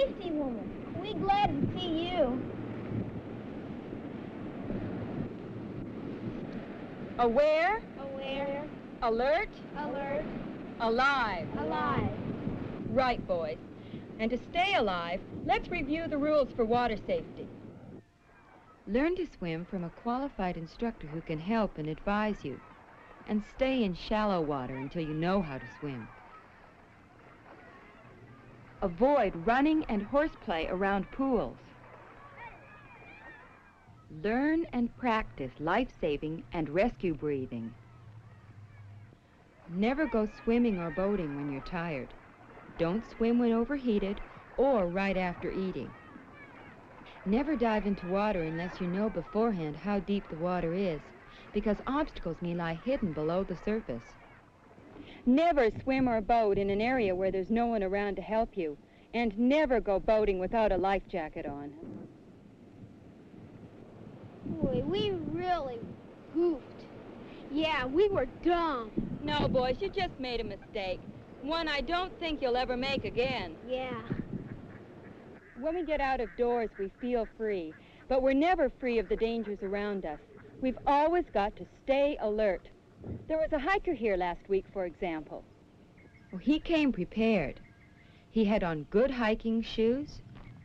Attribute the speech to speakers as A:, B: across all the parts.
A: safety woman. We glad to see you.
B: Aware?
A: Aware.
B: Alert?
A: Alert.
B: Alive.
A: Alive.
B: Right, boys. And to stay alive, let's review the rules for water safety. Learn to swim from a qualified instructor who can help and advise you. And stay in shallow water until you know how to swim. Avoid running and horseplay around pools. Learn and practice life-saving and rescue breathing. Never go swimming or boating when you're tired. Don't swim when overheated or right after eating. Never dive into water unless you know beforehand how deep the water is, because obstacles may lie hidden below the surface. Never swim or boat in an area where there's no one around to help you, and never go boating without a life jacket on.
A: Boy, we really goofed. Yeah, we were dumb.
B: No, boys, you just made a mistake. One I don't think you'll ever make again.
A: Yeah.
B: When we get out of doors, we feel free, but we're never free of the dangers around us. We've always got to stay alert. There was a hiker here last week, for example. Well, he came prepared. He had on good hiking shoes.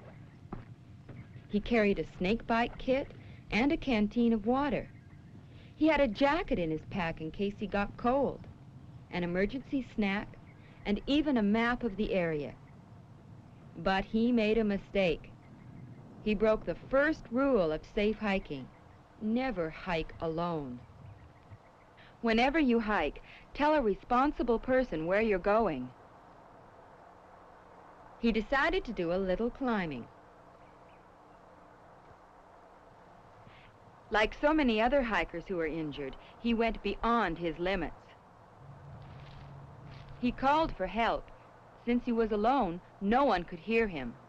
B: He carried a snake bite kit and a canteen of water. He had a jacket in his pack in case he got cold, an emergency snack, and even a map of the area. But he made a mistake. He broke the first rule of safe hiking. Never hike alone. Whenever you hike, tell a responsible person where you're going. He decided to do a little climbing. Like so many other hikers who are injured, he went beyond his limits. He called for help. Since he was alone, no one could hear him.